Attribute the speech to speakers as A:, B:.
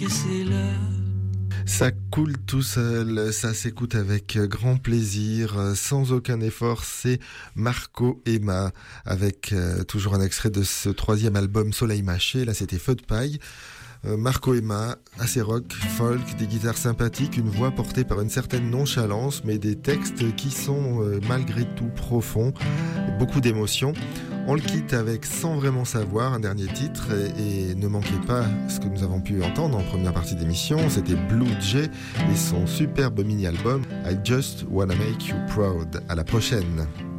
A: Et c'est l'heure.
B: Ça coule tout seul, ça s'écoute avec grand plaisir, sans aucun effort. C'est Marco Emma, avec toujours un extrait de ce troisième album Soleil Mâché. Là, c'était Feu de paille. Marco Emma, assez rock, folk, des guitares sympathiques, une voix portée par une certaine nonchalance, mais des textes qui sont malgré tout profonds, beaucoup d'émotions. On le quitte avec Sans vraiment savoir, un dernier titre, et ne manquez pas ce que nous avons pu entendre en première partie d'émission, c'était Blue Jay et son superbe mini-album I Just Wanna Make You Proud. À la prochaine.